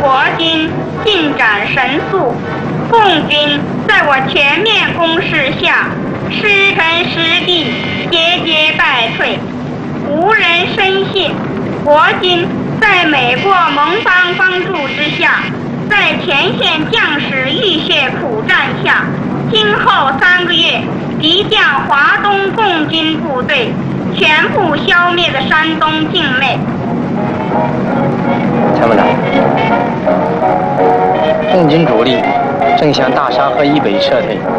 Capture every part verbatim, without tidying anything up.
国军进展神速，共军在我全面攻势下，失城失地，节节败退，无人深信国军在美国盟邦帮助之下，在前线将士浴血苦战下，今后三个月即将华东共军部队全部消灭的山东境内。 参谋长，共军主力正向大沙河以北撤退，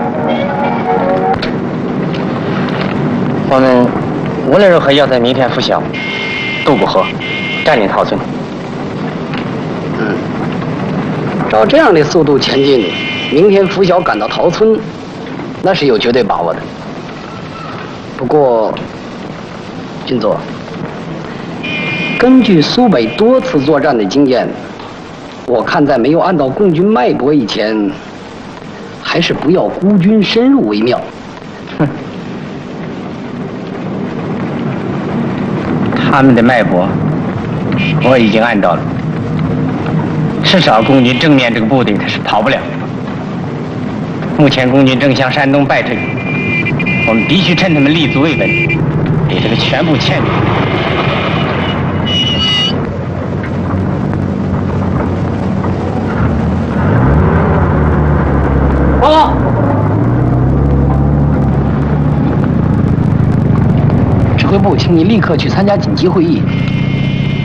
我们无论如何要在明天拂晓渡过河，占领陶村。 嗯，照这样的速度前进，明天拂晓赶到陶村，那是有绝对把握的。不过，军座，根据苏北多次作战的经验，我看在没有按到共军脉搏以前，还是不要孤军深入为妙。 哼，他们的脉搏我已经按到了，至少共军正面这个部队他是跑不了。目前共军正向山东败退，我们必须趁他们立足未稳，给这个全部歼灭。 报告，指挥部，请你立刻去参加紧急会议。